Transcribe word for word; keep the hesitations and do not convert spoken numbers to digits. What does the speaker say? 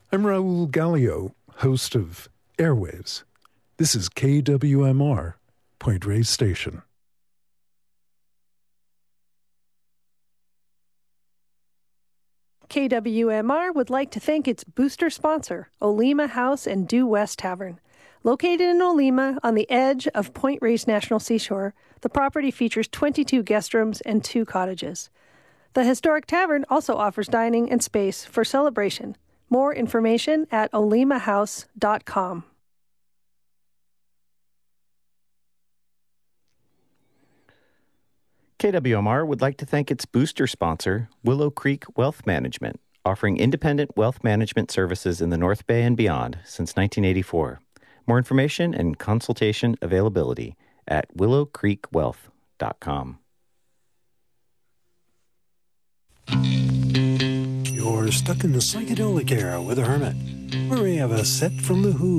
I'm Raul Gallio, host of Airwaves. This is K W M R, Point Reyes Station. K W M R would like to thank its booster sponsor, Olema House and Due West Tavern. Located in Olema on the edge of Point Reyes National Seashore, the property features twenty-two guest rooms and two cottages. The historic tavern also offers dining and space for celebration. More information at olema house dot com. K W M R would like to thank its booster sponsor, Willow Creek Wealth Management, offering independent wealth management services in the North Bay and beyond since nineteen eighty-four. More information and consultation availability at willow creek wealth dot com. You're stuck in the psychedelic era with a hermit. We're Ava Set from The Who.